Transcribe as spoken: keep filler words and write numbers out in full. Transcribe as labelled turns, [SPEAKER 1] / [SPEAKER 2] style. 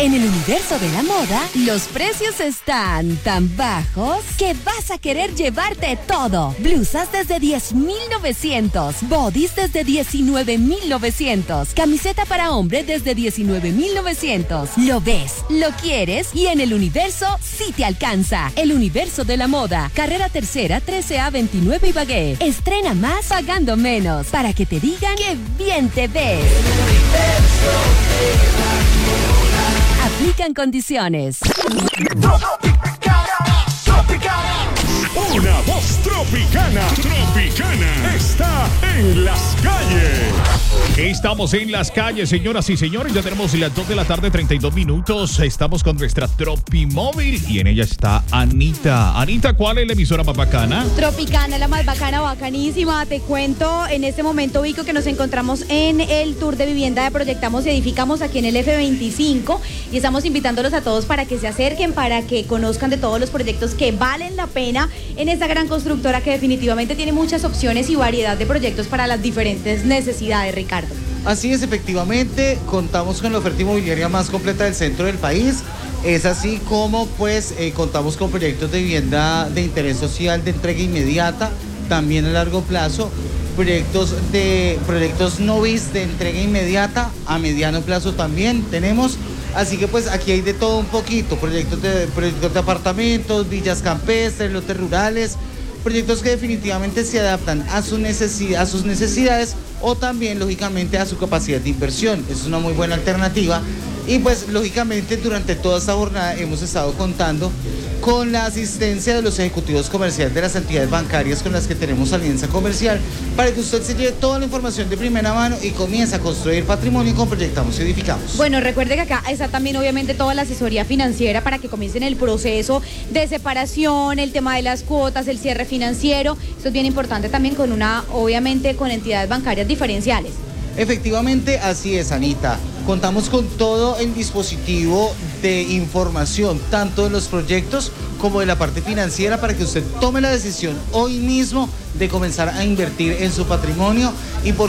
[SPEAKER 1] En el universo de la moda, los precios están tan bajos que vas a querer llevarte todo. Blusas desde diez mil novecientos, bodies desde diecinueve mil novecientos, camiseta para hombre desde diecinueve mil novecientos. Lo ves, lo quieres y en el universo sí te alcanza. El universo de la moda, carrera tercera, trece A veintinueve Ibagué. Estrena más pagando menos para que te digan que bien te ves. Aplican condiciones.
[SPEAKER 2] Una voz tropicana, tropicana, está en las calles. Estamos en las calles, señoras y señores. Ya tenemos las dos de la tarde, treinta y dos minutos. Estamos con nuestra Tropimóvil y en ella está Anita. Anita, ¿cuál es la emisora más bacana?
[SPEAKER 3] Tropicana, la más bacana, bacanísima. Te cuento, en este momento ubico que nos encontramos en el tour de vivienda de Proyectamos y Edificamos aquí en el F veinticinco y estamos invitándolos a todos para que se acerquen, para que conozcan de todos los proyectos que valen la pena en esta gran constructora que definitivamente tiene muchas opciones y variedad de proyectos para las diferentes necesidades, Ricardo.
[SPEAKER 4] Así es, efectivamente, contamos con la oferta inmobiliaria más completa del centro del país. Es así como pues eh, contamos con proyectos de vivienda de interés social de entrega inmediata, también a largo plazo, proyectos de proyectos novis de entrega inmediata, a mediano plazo también tenemos. Así que pues aquí hay de todo un poquito, proyectos de, proyectos de apartamentos, villas campestres, lotes rurales, proyectos que definitivamente se adaptan a, su necesidad, a sus necesidades o también lógicamente a su capacidad de inversión. Es una muy buena alternativa y pues lógicamente durante toda esta jornada hemos estado contando con la asistencia de los ejecutivos comerciales de las entidades bancarias con las que tenemos alianza comercial para que usted se lleve toda la información de primera mano y comience a construir patrimonio con Proyectamos y Edificamos.
[SPEAKER 3] Bueno, recuerde que acá está también obviamente toda la asesoría financiera para que comiencen el proceso de separación, el tema de las cuotas, el cierre financiero. Esto es bien importante también con una, obviamente con entidades bancarias diferenciales.
[SPEAKER 4] Efectivamente, así es, Anita. Contamos con todo el dispositivo de información, tanto de los proyectos como de la parte financiera, para que usted tome la decisión hoy mismo de comenzar a invertir en su patrimonio y por